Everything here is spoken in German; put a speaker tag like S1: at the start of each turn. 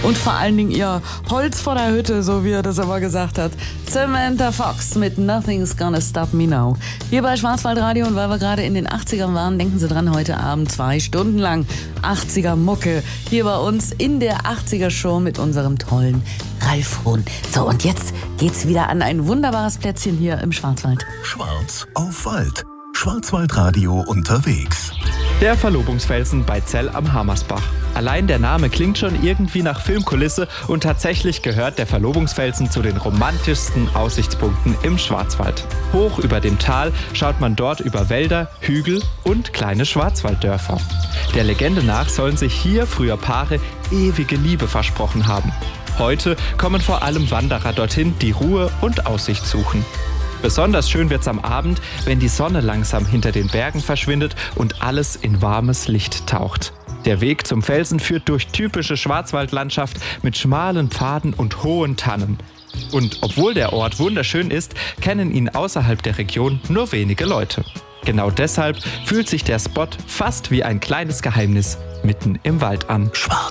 S1: und vor allen Dingen ihr Holz vor der Hütte, so wie er das immer gesagt hat. Samantha Fox mit Nothing's Gonna Stop Me Now. Hier bei Schwarzwaldradio, und weil wir gerade in den 80ern waren, denken Sie dran, heute Abend 2 Stunden lang 80er Mucke hier bei uns in der 80er Show mit unserem tollen Ralf Hohn. So, und jetzt geht's wieder an ein wunderbares Plätzchen hier im Schwarzwald.
S2: Schwarz auf Wald. Schwarzwaldradio unterwegs.
S3: Der Verlobungsfelsen bei Zell am Hamersbach. Allein der Name klingt schon irgendwie nach Filmkulisse und tatsächlich gehört der Verlobungsfelsen zu den romantischsten Aussichtspunkten im Schwarzwald. Hoch über dem Tal schaut man dort über Wälder, Hügel und kleine Schwarzwalddörfer. Der Legende nach sollen sich hier früher Paare ewige Liebe versprochen haben. Heute kommen vor allem Wanderer dorthin, die Ruhe und Aussicht suchen. Besonders schön wird's am Abend, wenn die Sonne langsam hinter den Bergen verschwindet und alles in warmes Licht taucht. Der Weg zum Felsen führt durch typische Schwarzwaldlandschaft mit schmalen Pfaden und hohen Tannen. Und obwohl der Ort wunderschön ist, kennen ihn außerhalb der Region nur wenige Leute. Genau deshalb fühlt sich der Spot fast wie ein kleines Geheimnis mitten im Wald an.
S2: Schwarz